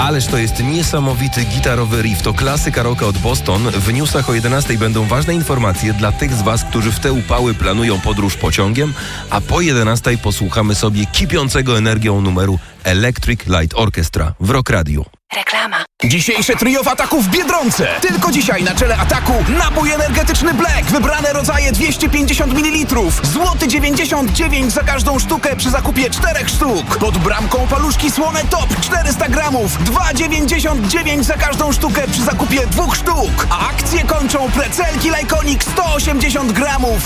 Ależ to jest niesamowity gitarowy riff. To klasyka rocka od Boston. W newsach o 11 będą ważne informacje dla tych z Was, którzy w te upały planują podróż pociągiem, a po 11 posłuchamy sobie kipiącego energią numeru Electric Light Orchestra w Rock Radio. Reklama. Dzisiejsze trio w Ataku w Biedronce. Tylko dzisiaj na czele Ataku napój energetyczny Black. Wybrane rodzaje 250 ml. Złoty 99 za każdą sztukę przy zakupie 4 sztuk. Pod bramką paluszki słone Top 400 gramów. 2,99 za każdą sztukę przy zakupie 2 sztuk. A akcje kończą precelki Lajkonik 180 gramów.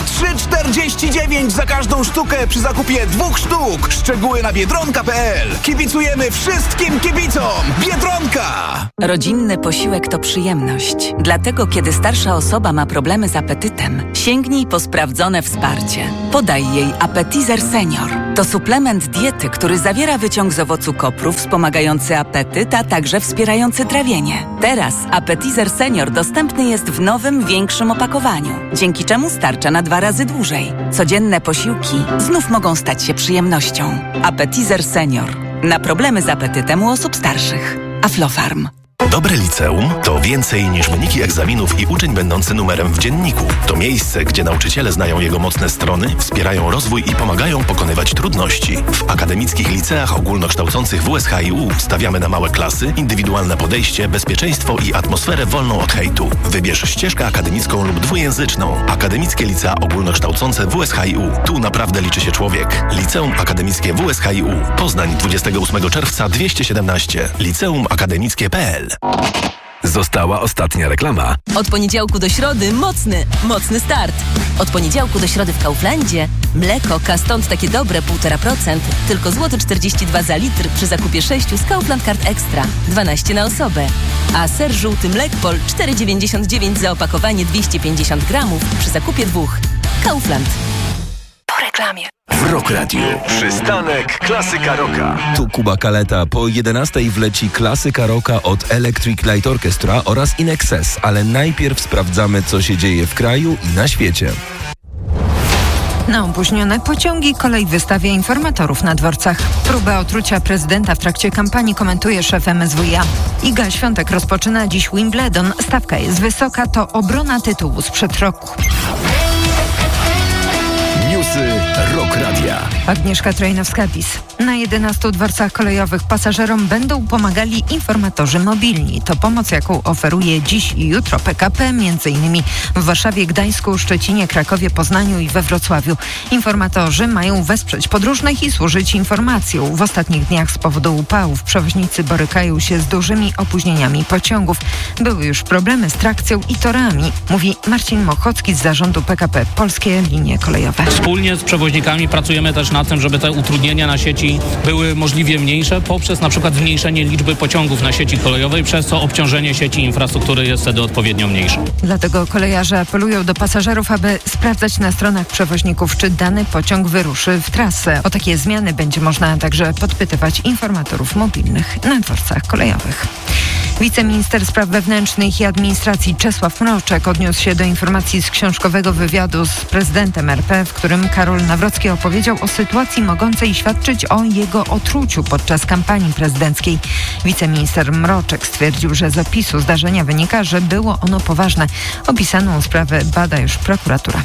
3,49 za każdą sztukę przy zakupie 2 sztuk. Szczegóły na biedronka.pl. Kibicujemy wszystkim kibicom. Biedronka! Rodzinny posiłek to przyjemność. Dlatego, kiedy starsza osoba ma problemy z apetytem, sięgnij po sprawdzone wsparcie. Podaj jej Appetizer Senior. To suplement diety, który zawiera wyciąg z owocu kopru wspomagający apetyt, a także wspierający trawienie. Teraz Appetizer Senior dostępny jest w nowym, większym opakowaniu, dzięki czemu starcza na 2 razy dłużej. Codzienne posiłki znów mogą stać się przyjemnością. Appetizer Senior. Na problemy z apetytem u osób starszych. Aflofarm. Dobre liceum to więcej niż wyniki egzaminów i uczeń będący numerem w dzienniku. To miejsce, gdzie nauczyciele znają jego mocne strony, wspierają rozwój i pomagają pokonywać trudności. W akademickich liceach ogólnokształcących WSHiU stawiamy na małe klasy, indywidualne podejście, bezpieczeństwo i atmosferę wolną od hejtu. Wybierz ścieżkę akademicką lub dwujęzyczną. Akademickie licea ogólnokształcące WSHiU. Tu naprawdę liczy się człowiek. Liceum Akademickie WSHiU. Poznań 28 czerwca 217. Liceumakademickie.pl. Została ostatnia reklama. Od poniedziałku do środy mocny start. Od poniedziałku do środy w Kauflandzie mleko Kastąd takie dobre 1,5%, tylko złoty 42 za litr przy zakupie 6 z Kaufland Card Extra, 12 na osobę. A ser żółty Mlekpol 4,99 za opakowanie 250 gramów przy zakupie 2. Kaufland. Po reklamie. W Rock Radio. Przystanek Klasyka Rocka. Tu Kuba Kaleta. Po 11 wleci klasyka rocka od Electric Light Orchestra oraz In Excess, ale najpierw sprawdzamy, co się dzieje w kraju i na świecie. Na opóźnione pociągi kolej wystawia informatorów na dworcach. Próbę otrucia prezydenta w trakcie kampanii komentuje szef MSWiA. Iga Świątek rozpoczyna dziś Wimbledon. Stawka jest wysoka, to obrona tytułu sprzed roku. Newsy Rock Radia. Agnieszka Trojnowska-Pis. Na 11 dworcach kolejowych pasażerom będą pomagali informatorzy mobilni. To pomoc, jaką oferuje dziś i jutro PKP, m.in. w Warszawie, Gdańsku, Szczecinie, Krakowie, Poznaniu i we Wrocławiu. Informatorzy mają wesprzeć podróżnych i służyć informacją. W ostatnich dniach z powodu upałów przewoźnicy borykają się z dużymi opóźnieniami pociągów. Były już problemy z trakcją i torami, mówi Marcin Mochocki z zarządu PKP Polskie Linie Kolejowe. Wspólnie z przewoźnikami pracujemy też nad tym, żeby te utrudnienia na sieci były możliwie mniejsze poprzez na przykład zmniejszenie liczby pociągów na sieci kolejowej, przez co obciążenie sieci infrastruktury jest wtedy odpowiednio mniejsze. Dlatego kolejarze apelują do pasażerów, aby sprawdzać na stronach przewoźników, czy dany pociąg wyruszy w trasę. O takie zmiany będzie można także podpytywać informatorów mobilnych na dworcach kolejowych. Wiceminister Spraw Wewnętrznych i Administracji Czesław Mroczek odniósł się do informacji z książkowego wywiadu z prezydentem RP, w którym Karol Nawrocki opowiedział o sytuacji mogącej świadczyć o jego otruciu podczas kampanii prezydenckiej. Wiceminister Mroczek stwierdził, że z opisu zdarzenia wynika, że było ono poważne. Opisaną sprawę bada już prokuratura.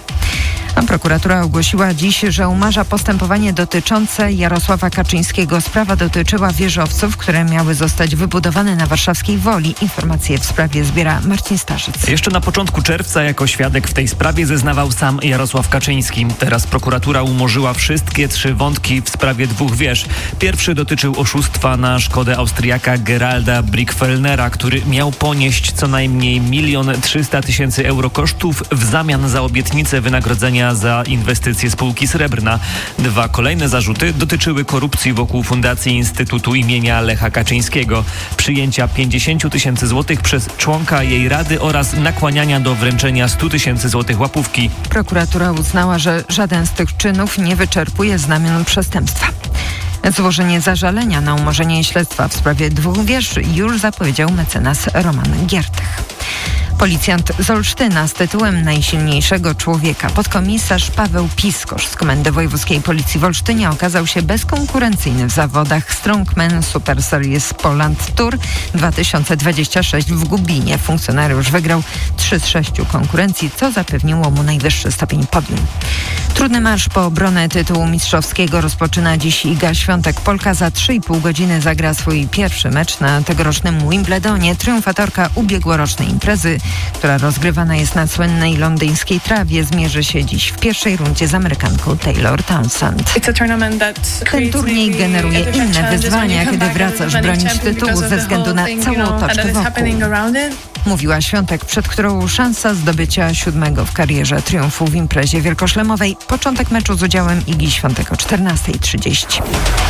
A prokuratura ogłosiła dziś, że umarza postępowanie dotyczące Jarosława Kaczyńskiego. Sprawa dotyczyła wieżowców, które miały zostać wybudowane na warszawskiej Woli. Informacje w sprawie zbiera Marcin Starzyc. Jeszcze na początku czerwca jako świadek w tej sprawie zeznawał sam Jarosław Kaczyński. Teraz prokuratura umorzyła wszystkie 3 wątki w sprawie 2 wież. Pierwszy dotyczył oszustwa na szkodę Austriaka Geralda Brickfellnera, który miał ponieść co najmniej 1 300 000 euro kosztów w zamian za obietnicę wynagrodzenia za inwestycje spółki Srebrna. 2 kolejne zarzuty dotyczyły korupcji wokół Fundacji Instytutu imienia Lecha Kaczyńskiego, przyjęcia 50 000 złotych przez członka jej rady oraz nakłaniania do wręczenia 100 000 złotych łapówki. Prokuratura uznała, że żaden z tych czynów nie wyczerpuje znamion przestępstwa. Złożenie zażalenia na umorzenie śledztwa w sprawie 2 wież już zapowiedział mecenas Roman Giertych. Policjant z Olsztyna z tytułem najsilniejszego człowieka, podkomisarz Paweł Piskosz z Komendy Wojewódzkiej Policji w Olsztynie okazał się bezkonkurencyjny w zawodach Strongman Super Series Poland Tour 2026 w Gubinie. Funkcjonariusz wygrał 3 z 6 konkurencji, co zapewniło mu najwyższy stopień podium. Trudny marsz po obronę tytułu mistrzowskiego rozpoczyna dziś Iga Świątek. Polka za 3,5 godziny zagra swój pierwszy mecz na tegorocznym Wimbledonie. Triumfatorka ubiegłorocznej imprezy, która rozgrywana jest na słynnej londyńskiej trawie, zmierzy się dziś w pierwszej rundzie z Amerykanką Taylor Townsend. Ten turniej generuje inne wyzwania, kiedy wracasz bronić tytułu ze względu na całą otoczkę wokół. Mówiła Świątek, przed którą szansa zdobycia 7. w karierze triumfu w imprezie wielkoszlemowej. Początek meczu z udziałem Igi Świątek o 14:30.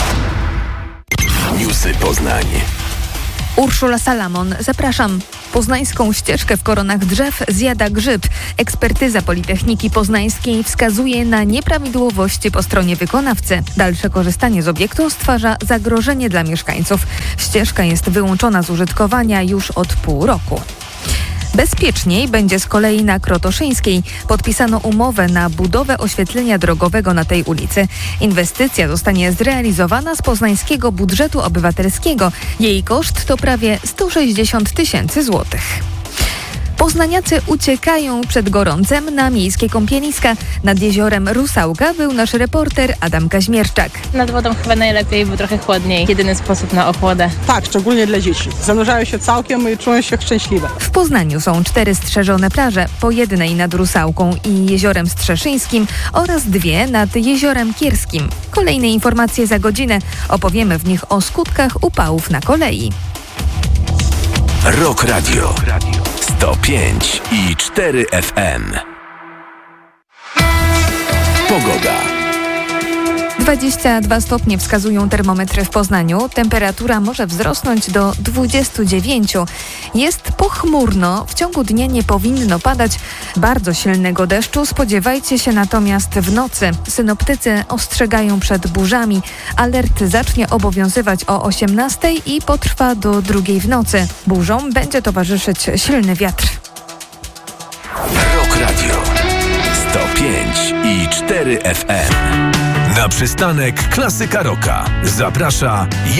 Newsy Poznań. Urszula Salamon, zapraszam. Poznańską ścieżkę w koronach drzew zjada grzyb. Ekspertyza Politechniki Poznańskiej wskazuje na nieprawidłowości po stronie wykonawcy. Dalsze korzystanie z obiektu stwarza zagrożenie dla mieszkańców. Ścieżka jest wyłączona z użytkowania już od pół roku. Bezpieczniej będzie z kolei na Krotoszyńskiej. Podpisano umowę na budowę oświetlenia drogowego na tej ulicy. Inwestycja zostanie zrealizowana z poznańskiego budżetu obywatelskiego. Jej koszt to prawie 160 000 złotych. Poznaniacy uciekają przed gorącem na miejskie kąpieliska. Nad jeziorem Rusałka był nasz reporter Adam Kaźmierczak. Nad wodą chyba najlepiej, bo trochę chłodniej. Jedyny sposób na ochłodę. Tak, szczególnie dla dzieci. Zanurzają się całkiem i czują się szczęśliwe. W Poznaniu są 4 strzeżone plaże, po jednej nad Rusałką i jeziorem Strzeszyńskim oraz 2 nad jeziorem Kierskim. Kolejne informacje za godzinę. Opowiemy w nich o skutkach upałów na kolei. Rock Radio 105,4 FM. Pogoda. 22 stopnie wskazują termometry w Poznaniu. Temperatura może wzrosnąć do 29. Jest pochmurno. W ciągu dnia nie powinno padać bardzo silnego deszczu. Spodziewajcie się natomiast w nocy. Synoptycy ostrzegają przed burzami. Alert zacznie obowiązywać o 18 i potrwa do 2 w nocy. Burzom będzie towarzyszyć silny wiatr. Rock Radio 105,4 FM. Na przystanek Klasyka Rocka zaprasza